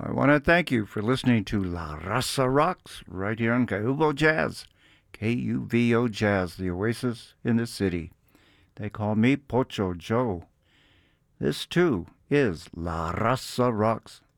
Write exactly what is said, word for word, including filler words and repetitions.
I want to thank you for listening to La Raza Rocks right here on Kuvo Jazz. K U V O Jazz, the oasis in the city. They call me Pocho Joe. This, too, is La Raza Rocks.